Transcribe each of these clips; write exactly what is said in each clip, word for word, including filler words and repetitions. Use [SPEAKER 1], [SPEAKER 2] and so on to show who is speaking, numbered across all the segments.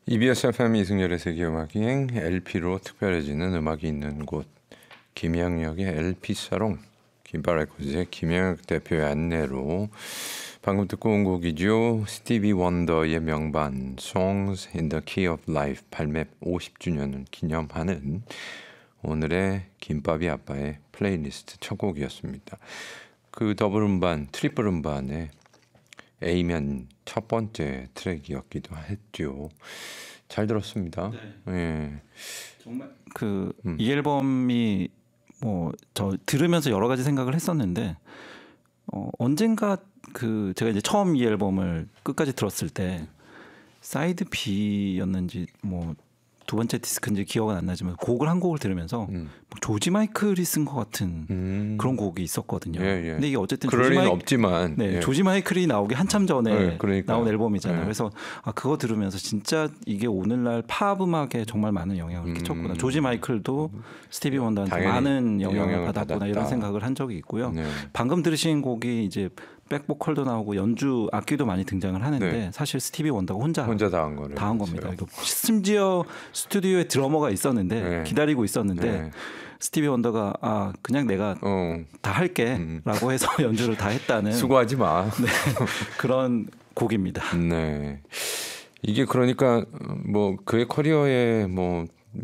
[SPEAKER 1] 이비에스 에프엠 이승열의 세계음악여행 엘피로 특별해지는 음악이 있는 곳 김양역의 엘피사롱 김바레코즈의 김양역 대표의 안내로 방금 듣고 온 곡이죠. 스티비 원더의 명반 Songs in the Key of Life 발매 오십 주년을 기념하는 오늘의 김밥이 아빠의 플레이리스트 첫 곡이었습니다. 그 더블 음반, 트리플 음반의 A면 첫 번째 트랙이었기도 했죠. 잘 들었습니다.
[SPEAKER 2] 네.
[SPEAKER 1] 예.
[SPEAKER 2] 정말 그 이 음. 앨범이 뭐 저 들으면서 여러 가지 생각을 했었는데 어, 언젠가 그 제가 이제 처음 이 앨범을 끝까지 들었을 때 사이드 B였는지 뭐 두 번째 디스크인지 기억은 안 나지만 곡을 한 곡을 들으면서
[SPEAKER 1] 음.
[SPEAKER 2] 뭐 조지 마이클이 쓴 것 같은
[SPEAKER 1] 음.
[SPEAKER 2] 그런 곡이 있었거든요.
[SPEAKER 1] 예, 예.
[SPEAKER 2] 근데 이게 어쨌든
[SPEAKER 1] 그럴
[SPEAKER 2] 조지
[SPEAKER 1] 리는
[SPEAKER 2] 마이...
[SPEAKER 1] 없지만
[SPEAKER 2] 네,
[SPEAKER 1] 예.
[SPEAKER 2] 조지 마이클이 나오기 한참 전에
[SPEAKER 1] 예,
[SPEAKER 2] 나온 앨범이잖아요.
[SPEAKER 1] 예.
[SPEAKER 2] 그래서 아, 그거 들으면서 진짜 이게 오늘날 팝 음악에 정말 많은 영향을
[SPEAKER 1] 음.
[SPEAKER 2] 끼쳤구나. 조지 마이클도 스티비 원더한테
[SPEAKER 1] 당연히
[SPEAKER 2] 많은 영향을,
[SPEAKER 1] 영향을
[SPEAKER 2] 받았구나
[SPEAKER 1] 받았다.
[SPEAKER 2] 이런 생각을 한 적이 있고요.
[SPEAKER 1] 네.
[SPEAKER 2] 방금 들으신 곡이 이제 백보컬도 나오고 연주 악기도 많이 등장을 하는데
[SPEAKER 1] 네.
[SPEAKER 2] 사실 스티비 원더가 혼자
[SPEAKER 1] 혼자 다 한 거를
[SPEAKER 2] 다 한 겁니다. 이거 심지어 스튜디오에 드러머가 있었는데
[SPEAKER 1] 네.
[SPEAKER 2] 기다리고 있었는데
[SPEAKER 1] 네.
[SPEAKER 2] 스티비 원더가 아 그냥 내가
[SPEAKER 1] 어.
[SPEAKER 2] 다 할게라고
[SPEAKER 1] 음.
[SPEAKER 2] 해서 연주를 다 했다는
[SPEAKER 1] 수고하지 마.
[SPEAKER 2] 네, 그런 곡입니다.
[SPEAKER 1] 네. 이게 그러니까 뭐 그의 커리어에 뭐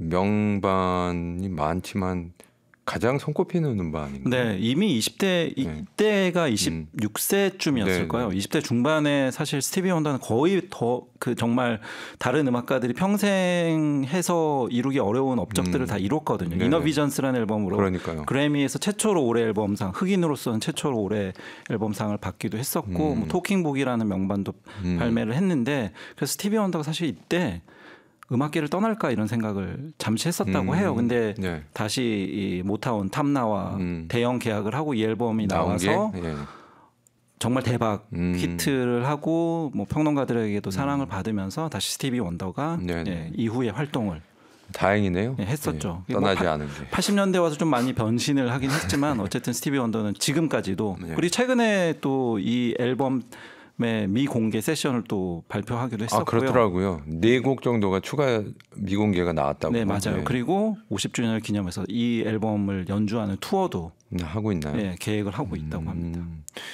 [SPEAKER 1] 명반이 많지만 가장 손꼽히는 음반인가요?
[SPEAKER 2] 네, 이미 이십 대
[SPEAKER 1] 네.
[SPEAKER 2] 이때가 이십육 세쯤이었을
[SPEAKER 1] 네,
[SPEAKER 2] 거예요.
[SPEAKER 1] 네.
[SPEAKER 2] 이십 대 중반에 사실 스티비 원더는 거의 더 그 정말 다른 음악가들이 평생 해서 이루기 어려운 업적들을
[SPEAKER 1] 음.
[SPEAKER 2] 다 이뤘거든요.
[SPEAKER 1] 네,
[SPEAKER 2] 이너비전스라는 앨범으로
[SPEAKER 1] 그러니까요.
[SPEAKER 2] 그래미에서 최초로 올해 앨범상, 흑인으로서는 최초로 올해 앨범상을 받기도 했었고
[SPEAKER 1] 음.
[SPEAKER 2] 뭐 토킹북이라는 명반도
[SPEAKER 1] 음.
[SPEAKER 2] 발매를 했는데 그래서 스티비 원더가 사실 이때 음악계를 떠날까 이런 생각을 잠시 했었다고
[SPEAKER 1] 음.
[SPEAKER 2] 해요. 근데
[SPEAKER 1] 네.
[SPEAKER 2] 다시 이 모타운 탐나와
[SPEAKER 1] 음.
[SPEAKER 2] 대형 계약을 하고 이 앨범이
[SPEAKER 1] 나온
[SPEAKER 2] 나와서
[SPEAKER 1] 게? 예.
[SPEAKER 2] 정말 대박
[SPEAKER 1] 음.
[SPEAKER 2] 히트를 하고 뭐 평론가들에게도 사랑을 받으면서 다시 스티비 원더가 예, 이후에 활동을
[SPEAKER 1] 다행이네요.
[SPEAKER 2] 예, 했었죠.
[SPEAKER 1] 예. 떠나지
[SPEAKER 2] 뭐
[SPEAKER 1] 않은 게.
[SPEAKER 2] 팔십 년대 와서 좀 많이 변신을 하긴 했지만 어쨌든 스티비 원더는 지금까지도
[SPEAKER 1] 네.
[SPEAKER 2] 그리고 최근에 또 이 앨범의 미공개 세션을 또 발표하기도 했었고요.
[SPEAKER 1] 아 그렇더라고요. 네 곡 정도가 추가 미공개가 나왔다고.
[SPEAKER 2] 네 맞아요.
[SPEAKER 1] 네.
[SPEAKER 2] 그리고 오십 주년을 기념해서 이 앨범을 연주하는 투어도
[SPEAKER 1] 하고 있나요?
[SPEAKER 2] 예, 계획을 하고 있다고
[SPEAKER 1] 음.
[SPEAKER 2] 합니다.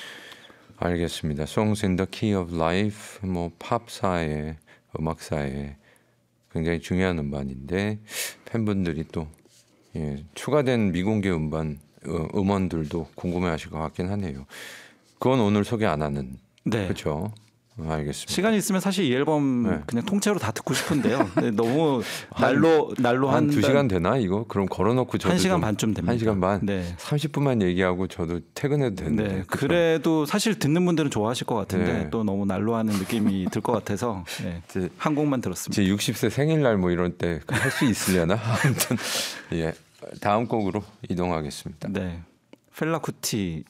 [SPEAKER 1] 알겠습니다. Songs in the Key of Life 뭐 팝사의 음악사의 굉장히 중요한 음반인데 팬분들이 또 예, 추가된 미공개 음반 어, 음원들도 궁금해하실 것 같긴 하네요. 그건 오늘 소개 안 하는.
[SPEAKER 2] 네.
[SPEAKER 1] 그렇죠. 어, 알겠습니다.
[SPEAKER 2] 시간이 있으면 사실 이 앨범
[SPEAKER 1] 네.
[SPEAKER 2] 그냥 통째로 다 듣고 싶은데요. 근데 너무 날로 날로
[SPEAKER 1] 한
[SPEAKER 2] 한
[SPEAKER 1] 두 시간 되나 이거? 그럼 걸어놓고 저도
[SPEAKER 2] 한 시간
[SPEAKER 1] 좀
[SPEAKER 2] 반쯤 됩니다.
[SPEAKER 1] 한 시간 반.
[SPEAKER 2] 네.
[SPEAKER 1] 삼십 분만 얘기하고 저도 퇴근해도 되는데.
[SPEAKER 2] 네.
[SPEAKER 1] 그렇죠?
[SPEAKER 2] 그래도 사실 듣는 분들은 좋아하실 것 같은데
[SPEAKER 1] 네.
[SPEAKER 2] 또 너무 날로 하는 느낌이 들 것 같아서 네.
[SPEAKER 1] 제,
[SPEAKER 2] 한 곡만 들었습니다.
[SPEAKER 1] 제 육십 세 생일날 뭐 이럴 때 할 수 있으려나? 아무튼 예 다음 곡으로 이동하겠습니다.
[SPEAKER 2] 네. 펠라쿠티의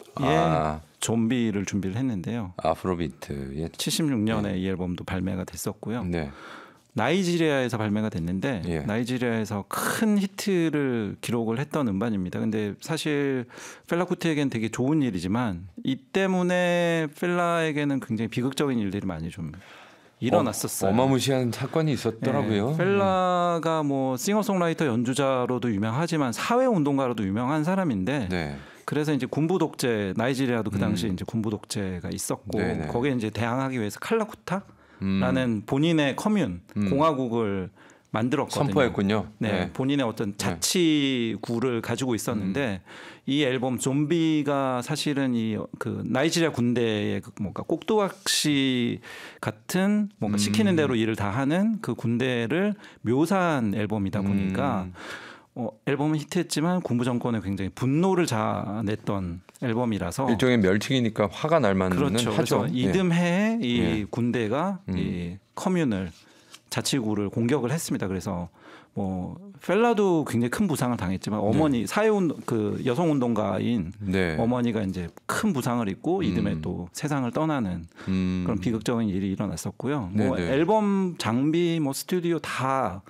[SPEAKER 1] 아.
[SPEAKER 2] 좀비를 준비를 했는데요.
[SPEAKER 1] 아프로비트의
[SPEAKER 2] 칠십육 년에 네. 이 앨범도 발매가 됐었고요.
[SPEAKER 1] 네.
[SPEAKER 2] 나이지리아에서 발매가 됐는데
[SPEAKER 1] 예.
[SPEAKER 2] 나이지리아에서 큰 히트를 기록을 했던 음반입니다. 근데 사실 펠라쿠티에겐 되게 좋은 일이지만 이 때문에 펠라에게는 굉장히 비극적인 일들이 많이 좀 일어났었어요.
[SPEAKER 1] 어, 어마무시한 사건이 있었더라고요.
[SPEAKER 2] 네, 펠라가 뭐 싱어송라이터 연주자로도 유명하지만 사회운동가로도 유명한 사람인데
[SPEAKER 1] 네.
[SPEAKER 2] 그래서 이제 군부 독재 나이지리아도 그 당시
[SPEAKER 1] 음.
[SPEAKER 2] 이제 군부 독재가 있었고
[SPEAKER 1] 네네.
[SPEAKER 2] 거기에 이제 대항하기 위해서 칼라쿠타
[SPEAKER 1] 음.
[SPEAKER 2] 라는 본인의 커뮌
[SPEAKER 1] 음.
[SPEAKER 2] 공화국을 만들었거든요.
[SPEAKER 1] 선포했군요.
[SPEAKER 2] 네,
[SPEAKER 1] 네.
[SPEAKER 2] 본인의 어떤 자치구를 가지고 있었는데 음. 이 앨범 좀비가 사실은 이 그 나이지리아 군대의 그 뭔가 꼭두각시 같은 뭔가
[SPEAKER 1] 음.
[SPEAKER 2] 시키는 대로 일을 다 하는 그 군대를 묘사한 앨범이다 보니까
[SPEAKER 1] 음.
[SPEAKER 2] 어, 앨범은 히트했지만 군부 정권에 굉장히 분노를 자아냈던 앨범이라서
[SPEAKER 1] 일종의 멸칭이니까 화가 날 만은
[SPEAKER 2] 그렇죠.
[SPEAKER 1] 하죠.
[SPEAKER 2] 그래서 이듬해에 이
[SPEAKER 1] 예.
[SPEAKER 2] 군대가
[SPEAKER 1] 음.
[SPEAKER 2] 이 커뮌을 자치구를 공격을 했습니다. 그래서 뭐 펠라도 굉장히 큰 부상을 당했지만 어머니 네. 사회운 그 여성운동가인
[SPEAKER 1] 네.
[SPEAKER 2] 어머니가 이제 큰 부상을 입고 이듬해
[SPEAKER 1] 음.
[SPEAKER 2] 또 세상을 떠나는
[SPEAKER 1] 음.
[SPEAKER 2] 그런 비극적인 일이 일어났었고요.
[SPEAKER 1] 네,
[SPEAKER 2] 뭐
[SPEAKER 1] 네.
[SPEAKER 2] 앨범 장비 뭐 스튜디오 다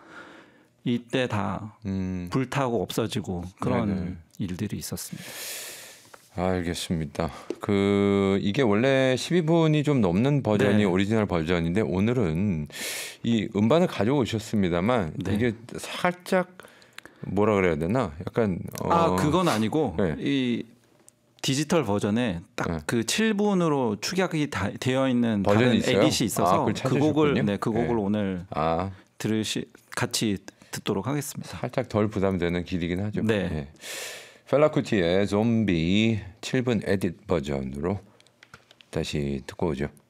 [SPEAKER 2] 이때 다
[SPEAKER 1] 음.
[SPEAKER 2] 불타고 없어지고 그런
[SPEAKER 1] 네, 네.
[SPEAKER 2] 일들이 있었습니다.
[SPEAKER 1] 알겠습니다. 그 이게 원래 십이 분이 좀 넘는 버전이
[SPEAKER 2] 네.
[SPEAKER 1] 오리지널 버전인데 오늘은 이 음반을 가져오셨습니다만
[SPEAKER 2] 네.
[SPEAKER 1] 이게 살짝 뭐라 그래야 되나? 약간 어,
[SPEAKER 2] 아 그건 아니고
[SPEAKER 1] 네.
[SPEAKER 2] 이 디지털 버전에 딱
[SPEAKER 1] 네.
[SPEAKER 2] 그 칠 분으로 축약이 다 되어 있는
[SPEAKER 1] 버전이
[SPEAKER 2] 다른
[SPEAKER 1] 있어요?
[SPEAKER 2] 에디시
[SPEAKER 1] 아,
[SPEAKER 2] 있어서
[SPEAKER 1] 그걸
[SPEAKER 2] 그 곡을
[SPEAKER 1] 찾으셨군요.
[SPEAKER 2] 네, 그 곡을
[SPEAKER 1] 네.
[SPEAKER 2] 오늘
[SPEAKER 1] 아
[SPEAKER 2] 들으시 같이 듣도록 하겠습니다.
[SPEAKER 1] 살짝 덜 부담되는 길이긴 하죠.
[SPEAKER 2] 네.
[SPEAKER 1] 예. 펠라쿠티의 좀비 칠 분 에딧 버전으로 다시 듣고 오죠.